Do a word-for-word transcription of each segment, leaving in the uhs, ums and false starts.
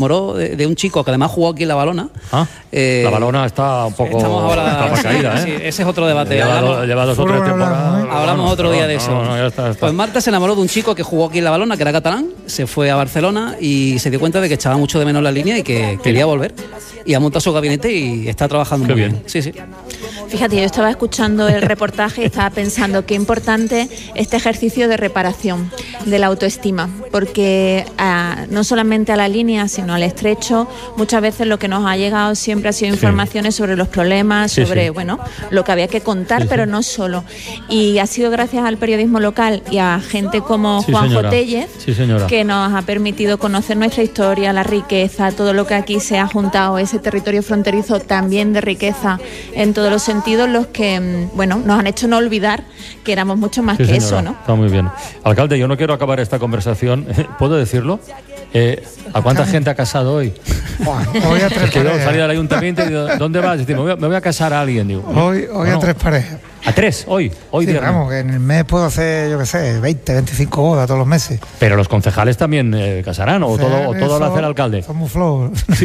enamoró de, de un chico que además jugó aquí en La Balona. ¿Ah? Eh, la Balona está un poco estamos ahora, está caída, ¿eh? Sí, ese es otro debate. Lleva, hablamos, lleva dos o tres temporadas. Hablamos no, otro no, día de eso. No, no, ya está, ya está. Pues Marta se enamoró de un chico que jugó aquí en La Balona, que era catalán, se fue a Barcelona y se dio cuenta de que echaba mucho de menos la línea y que quería volver. Y ha montado su gabinete y está trabajando Qué muy bien. bien. Sí, sí. Fíjate, yo estaba escuchando el reportaje y estaba pensando qué importante este ejercicio de reparación de la autoestima, porque a, no solamente a la línea, sino al estrecho, muchas veces lo que nos ha llegado siempre ha sido informaciones sí. sobre los problemas, sí, sobre sí. bueno, lo que había que contar, sí, pero sí. no solo. Y ha sido gracias al periodismo local y a gente como sí, Juanjo señora. Tellez sí, señora. que nos ha permitido conocer nuestra historia, la riqueza, todo lo que aquí se ha juntado, ese territorio fronterizo también de riqueza en todos los sentidos, los que, bueno, nos han hecho no olvidar que éramos mucho más sí, que señora. eso, ¿no? Está muy bien. Alcalde, yo no quiero acabar esta conversación, ¿puedo decirlo? Eh, ¿A cuánta gente ha casado hoy? Bueno, hoy a tres es que parejas. yo salí del ayuntamiento y digo, ¿dónde vas? Y digo, me, voy a, me voy a casar a alguien. Digo, hoy hoy no, a tres parejas. ¿A tres? ¿Hoy? Hoy sí, vamos, que en el mes puedo hacer, yo qué sé, veinte, veinticinco bodas todos los meses. Pero los concejales también eh, casarán, o todo, o todo lo hace el alcalde. Somos flor. Sí.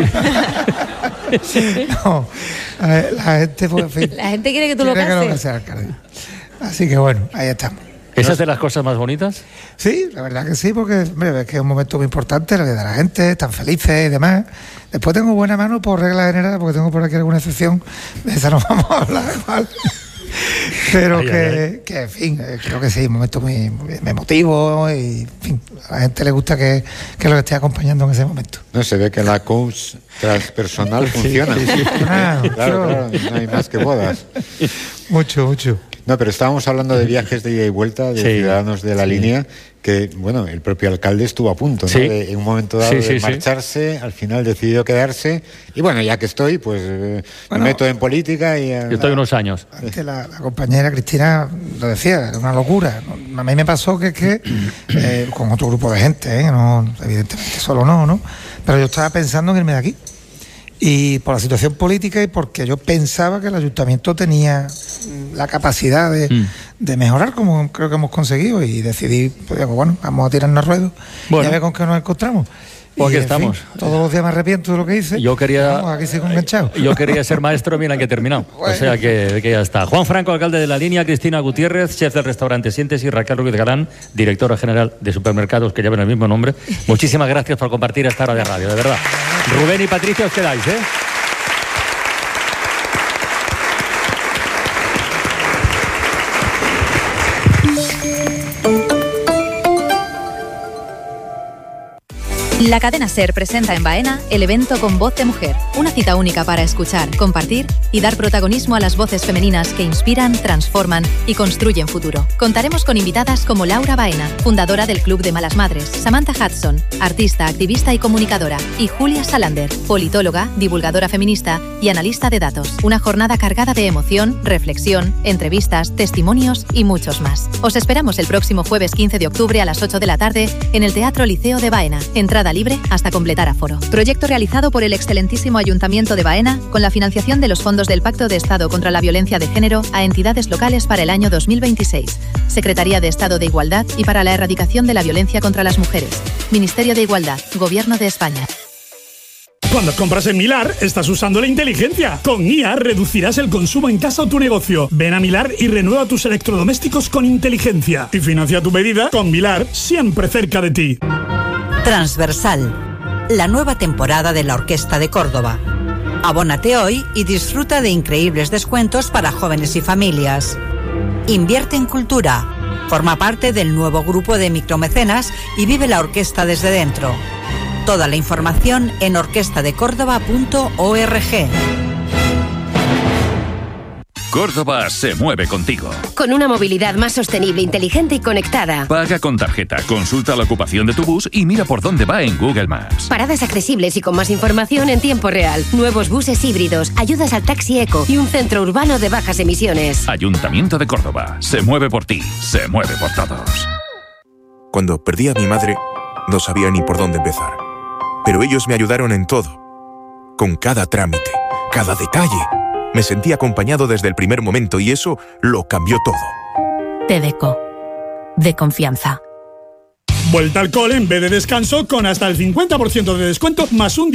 No, a ver, la gente, pues, en fin, la gente quiere que tú quiere lo cases. Que lo case, alcalde. Así que bueno, ahí estamos. ¿Esa es de las cosas más bonitas? Sí, la verdad que sí, porque hombre, es que es un momento muy importante, la vida de la gente, están felices y demás. Después tengo buena mano por regla general, porque tengo por aquí alguna excepción, de esa no vamos a hablar igual. Pero ay, que, ay, ay. que, en fin, creo que sí, un momento muy, muy emotivo y, en fin, a la gente le gusta que, que lo esté acompañando en ese momento. No, se ve que la coach transpersonal funciona. Sí, sí, sí. Ah, claro, claro, no hay más que bodas. Mucho, mucho. No, pero estábamos hablando de viajes de ida y vuelta de sí, ciudadanos de la sí. línea, que, bueno, el propio alcalde estuvo a punto, ¿no? Sí. De, en un momento dado sí, sí, de marcharse, sí. al final decidió quedarse, y bueno, ya que estoy, pues eh, bueno, me meto en política y... Yo estoy unos años. Antes la, la compañera Cristina lo decía, era una locura. A mí me pasó que es que, eh, con otro grupo de gente, ¿eh? No, evidentemente solo no, ¿no? Pero yo estaba pensando en irme de aquí. Y por la situación política y porque yo pensaba que el ayuntamiento tenía la capacidad de, mm. de mejorar, como creo que hemos conseguido, y decidí, pues, digo, bueno, vamos a tirarnos ruedos bueno. y a ver con qué nos encontramos. Pues aquí y, estamos. Fin, todos los días me arrepiento de lo que hice. Yo quería, vamos, aquí sigo enganchado. Yo quería ser maestro, mira que he terminado. Bueno. O sea que, que ya está. Juan Franco, alcalde de la línea, Cristina Gutiérrez, chef del restaurante Sientes, y Raquel Ruiz Galán, directora general de supermercados que llevan el mismo nombre. Muchísimas gracias por compartir esta hora de radio, de verdad. Rubén y Patricia, os quedáis, ¿eh? La cadena SER presenta en Baena el evento Con Voz de Mujer, una cita única para escuchar, compartir y dar protagonismo a las voces femeninas que inspiran, transforman y construyen futuro. Contaremos con invitadas como Laura Baena, fundadora del Club de Malas Madres, Samantha Hudson, artista, activista y comunicadora, y Julia Salander, politóloga, divulgadora feminista y analista de datos. Una jornada cargada de emoción, reflexión, entrevistas, testimonios y muchos más. Os esperamos el próximo jueves quince de octubre a las ocho de la tarde en el Teatro Liceo de Baena. Entrada libre hasta completar aforo. Proyecto realizado por el excelentísimo Ayuntamiento de Baena con la financiación de los fondos del Pacto de Estado contra la Violencia de Género a entidades locales para el año dos mil veintiséis. Secretaría de Estado de Igualdad y para la Erradicación de la Violencia contra las Mujeres. Ministerio de Igualdad. Gobierno de España. Cuando compras en Milar, estás usando la inteligencia. Con I A reducirás el consumo en casa o tu negocio. Ven a Milar y renueva tus electrodomésticos con inteligencia. Y financia tu medida con Milar, siempre cerca de ti. Transversal, la nueva temporada de la Orquesta de Córdoba. Abónate hoy y disfruta de increíbles descuentos para jóvenes y familias. Invierte en cultura, forma parte del nuevo grupo de micromecenas y vive la orquesta desde dentro. Toda la información en orquesta de córdoba punto org. Córdoba se mueve contigo. Con una movilidad más sostenible, inteligente y conectada. Paga con tarjeta, consulta la ocupación de tu bus y mira por dónde va en Google Maps. Paradas accesibles y con más información en tiempo real. Nuevos buses híbridos, ayudas al taxi eco y un centro urbano de bajas emisiones. Ayuntamiento de Córdoba. Se mueve por ti, se mueve por todos. Cuando perdí a mi madre, no sabía ni por dónde empezar. Pero ellos me ayudaron en todo. Con cada trámite, cada detalle. Me sentí acompañado desde el primer momento y eso lo cambió todo. Tedeco. De confianza. Vuelta al cole en vez de descanso con hasta el cincuenta por ciento de descuento más un